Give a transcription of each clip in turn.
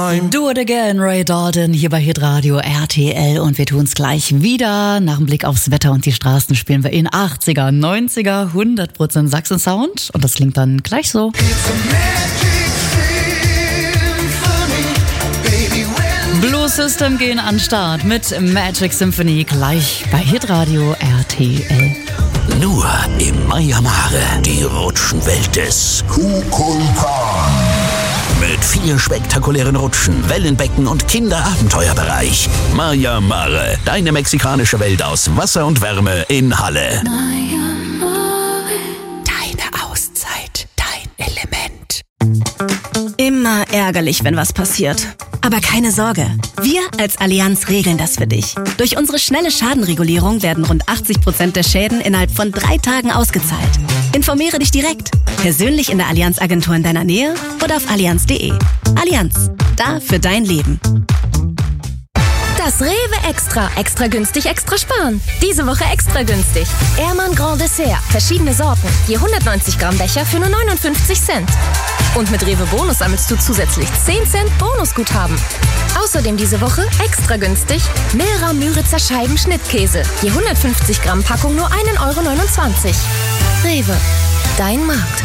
time. Do it again, Ray Dalton, hier bei Hitradio RTL. Und wir tun's gleich wieder. Nach dem Blick aufs Wetter und die Straßen spielen wir in 80er, 90er, 100% Sachsen-Sound. Und das klingt dann gleich so. Blue System gehen an den Start mit Magic Symphony gleich bei Hitradio RTL. Nur im Maya Mare, die Rutschenwelt des Kukulkan. Mit 4 spektakulären Rutschen, Wellenbecken und Kinderabenteuerbereich. Maya Mare, deine mexikanische Welt aus Wasser und Wärme in Halle. Maya Mare, deine Auszeit, dein Element. Immer ärgerlich, wenn was passiert. Aber keine Sorge, wir als Allianz regeln das für dich. Durch unsere schnelle Schadenregulierung werden rund 80% der Schäden innerhalb von 3 Tagen ausgezahlt. Informiere dich direkt, persönlich in der Allianz-Agentur in deiner Nähe oder auf allianz.de. Allianz, da für dein Leben. Das Rewe Extra. Extra günstig, extra sparen. Diese Woche extra günstig. Ehrmann Grand Dessert. Verschiedene Sorten. Je 190 Gramm Becher für nur 59 Cent. Und mit Rewe Bonus sammelst du zusätzlich 10 Cent Bonusguthaben. Außerdem diese Woche extra günstig Milra Müritzer Scheiben Schnittkäse. Je 150 Gramm Packung nur 1,29 €. Rewe. Dein Markt.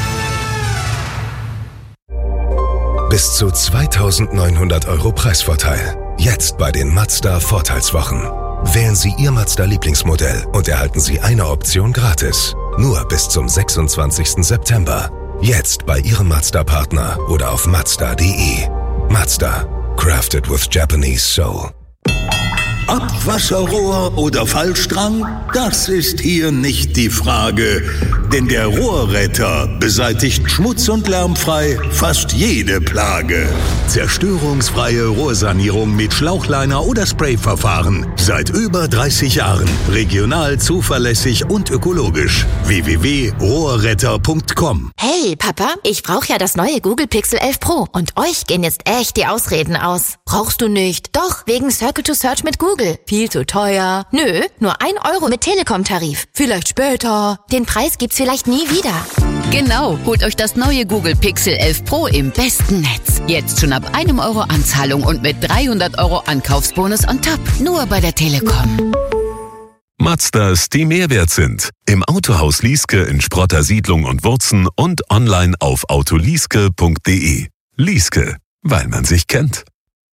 Bis zu 2.900 € Preisvorteil. Jetzt bei den Mazda Vorteilswochen. Wählen Sie Ihr Mazda-Lieblingsmodell und erhalten Sie eine Option gratis. Nur bis zum 26. September. Jetzt bei Ihrem Mazda-Partner oder auf Mazda.de. Mazda. Crafted with Japanese soul. Abwasserrohr oder Fallstrang? Das ist hier nicht die Frage. Denn der Rohrretter beseitigt schmutz- und lärmfrei fast jede Plage. Zerstörungsfreie Rohrsanierung mit Schlauchliner oder Sprayverfahren. Seit über 30 Jahren. Regional, zuverlässig und ökologisch. www.rohrretter.com. Hey, Papa, ich brauche ja das neue Google Pixel 11 Pro. Und euch gehen jetzt echt die Ausreden aus. Brauchst du nicht? Doch, wegen Circle to Search mit Google. Viel zu teuer. Nö, nur 1 € mit Telekom-Tarif. Vielleicht später. Den Preis gibt's vielleicht nie wieder. Genau, holt euch das neue Google Pixel 11 Pro im besten Netz. Jetzt schon ab 1 € Anzahlung und mit 300 € Ankaufsbonus on top. Nur bei der Telekom. Mazdas, die Mehrwert sind. Im Autohaus Lieske in Sprotter Siedlung und Wurzen und online auf autolieske.de. Lieske, weil man sich kennt.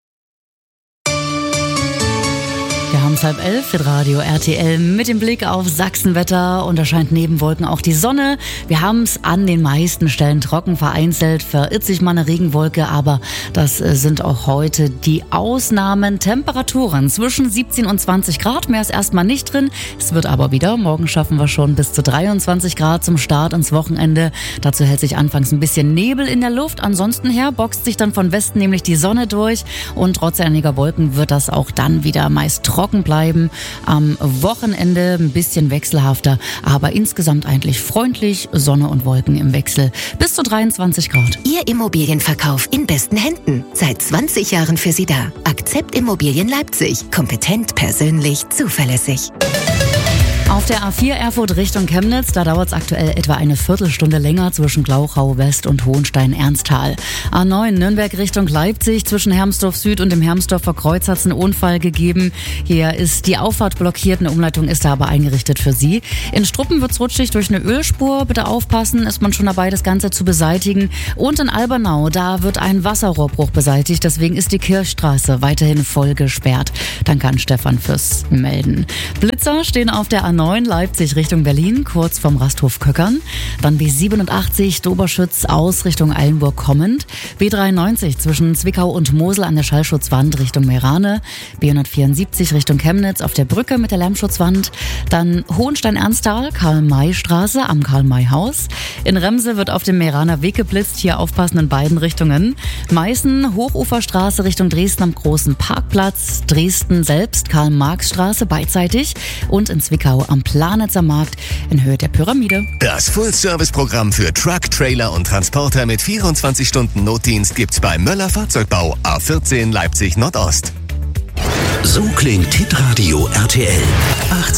Wir haben es 10:30, Hitradio RTL mit dem Blick auf Sachsenwetter und da scheint neben Wolken auch die Sonne. Wir haben es an den meisten Stellen trocken, vereinzelt verirrt sich mal eine Regenwolke, aber das sind auch heute die Ausnahmen. Temperaturen zwischen 17 und 20 Grad, mehr ist erstmal nicht drin. Es wird aber wieder, morgen schaffen wir schon bis zu 23 Grad zum Start ins Wochenende. Dazu hält sich anfangs ein bisschen Nebel in der Luft, ansonsten her boxt sich dann von Westen nämlich die Sonne durch und trotz einiger Wolken wird das auch dann wieder meist trocken bleiben. Am Wochenende ein bisschen wechselhafter, aber insgesamt eigentlich freundlich, Sonne und Wolken im Wechsel. Bis zu 23 Grad. Ihr Immobilienverkauf in besten Händen. Seit 20 Jahren für Sie da. Akzept Immobilien Leipzig. Kompetent, persönlich, zuverlässig. Auf der A4 Erfurt Richtung Chemnitz, da dauert es aktuell etwa eine Viertelstunde länger zwischen Glauchau West und Hohenstein-Ernsthal. A9 Nürnberg Richtung Leipzig, zwischen Hermsdorf Süd und dem Hermsdorfer Kreuz hat es einen Unfall gegeben. Hier ist die Auffahrt blockiert, eine Umleitung ist da aber eingerichtet für Sie. In Struppen wird es rutschig durch eine Ölspur, bitte aufpassen, ist man schon dabei, das Ganze zu beseitigen. Und in Albernau, da wird ein Wasserrohrbruch beseitigt, deswegen ist die Kirchstraße weiterhin voll gesperrt. Danke an Stefan fürs Melden. Blitzer stehen auf der A9 Leipzig Richtung Berlin, kurz vom Rasthof Köckern. Dann B87 Doberschütz aus Richtung Eilenburg kommend. B93 zwischen Zwickau und Mosel an der Schallschutzwand Richtung Meerane. B174 Richtung Chemnitz auf der Brücke mit der Lärmschutzwand. Dann Hohenstein-Ernsthal, Karl-May-Straße am Karl-May-Haus. In Remse wird auf dem Meeraner Weg geblitzt, hier aufpassen in beiden Richtungen. Meißen, Hochuferstraße Richtung Dresden am Großen Parkplatz. Dresden selbst, Karl-Marx-Straße beidseitig. Und in Zwickau am Planitzer Markt in Höhe der Pyramide. Das Full-Service-Programm für Truck, Trailer und Transporter mit 24 Stunden Notdienst gibt's bei Möller Fahrzeugbau A14 Leipzig Nordost. So klingt Hitradio RTL. 80